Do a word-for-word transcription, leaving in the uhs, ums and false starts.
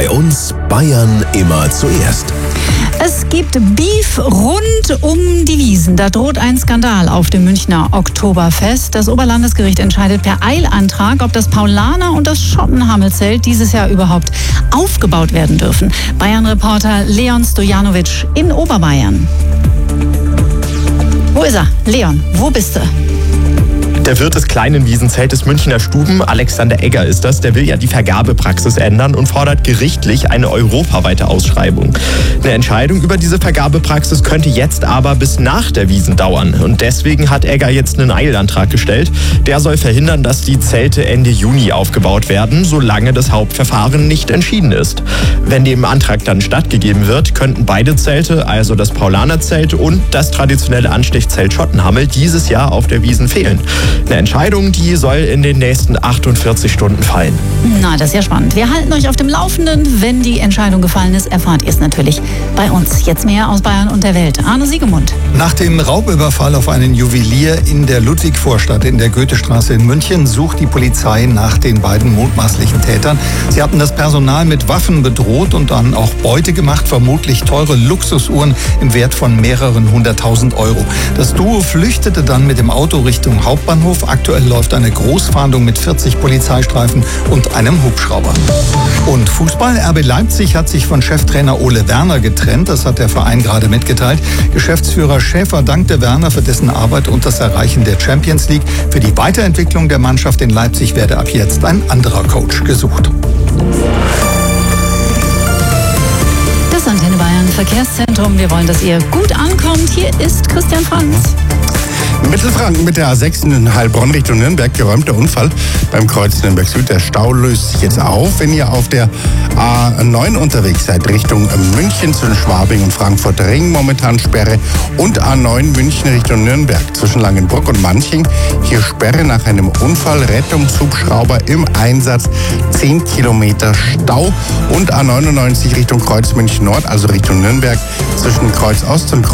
Bei uns Bayern immer zuerst. Es gibt Beef rund um die Wiesn. Da droht ein Skandal auf dem Münchner Oktoberfest. Das Oberlandesgericht entscheidet per Eilantrag, ob das Paulaner und das Schottenhamel-Zelt dieses Jahr überhaupt aufgebaut werden dürfen. Bayern-Reporter Leon Stojanovic in Oberbayern. Wo ist er? Leon, wo bist du? Der Wirt des kleinen Wiesenzeltes Münchner Stuben, Alexander Egger ist das, der will ja die Vergabepraxis ändern und fordert gerichtlich eine europaweite Ausschreibung. Eine Entscheidung über diese Vergabepraxis könnte jetzt aber bis nach der Wiesn dauern. Und deswegen hat Egger jetzt einen Eilantrag gestellt. Der soll verhindern, dass die Zelte Ende Juni aufgebaut werden, solange das Hauptverfahren nicht entschieden ist. Wenn dem Antrag dann stattgegeben wird, könnten beide Zelte, also das Paulanerzelt und das traditionelle Anstechzelt Schottenhamel, dieses Jahr auf der Wiesn fehlen. Eine Entscheidung, die soll in den nächsten achtundvierzig Stunden fallen. Na, das ist ja spannend. Wir halten euch auf dem Laufenden. Wenn die Entscheidung gefallen ist, erfahrt ihr es natürlich bei uns. Jetzt mehr aus Bayern und der Welt. Arne Siegemund. Nach dem Raubüberfall auf einen Juwelier in der Ludwigvorstadt in der Goethestraße in München sucht die Polizei nach den beiden mutmaßlichen Tätern. Sie hatten das Personal mit Waffen bedroht und dann auch Beute gemacht, vermutlich teure Luxusuhren im Wert von mehreren hunderttausend Euro. Das Duo flüchtete dann mit dem Auto Richtung Hauptbahnhof. Aktuell läuft eine Großfahndung mit vierzig Polizeistreifen und einem Hubschrauber. Und Fußball. R B Leipzig hat sich von Cheftrainer Ole Werner getrennt. Das hat der Verein gerade mitgeteilt. Geschäftsführer Schäfer dankte Werner für dessen Arbeit und das Erreichen der Champions League. Für die Weiterentwicklung der Mannschaft in Leipzig werde ab jetzt ein anderer Coach gesucht. Das Antenne Bayern Verkehrszentrum. Wir wollen, dass ihr gut ankommt. Hier ist Christian Franz. Mittelfranken mit der A sechs in Heilbronn Richtung Nürnberg geräumt. Der Unfall beim Kreuz Nürnberg Süd. Der Stau löst sich jetzt auf. Wenn ihr auf der A neun unterwegs seid, Richtung München zwischen Schwabing und Frankfurt Ring, momentan Sperre. Und A neun München Richtung Nürnberg zwischen Langenbrück und Manching. Hier Sperre nach einem Unfall. Rettungshubschrauber im Einsatz. zehn Kilometer Stau. Und A neunundneunzig Richtung Kreuz München Nord, also Richtung Nürnberg zwischen Kreuz Ost und Kreuz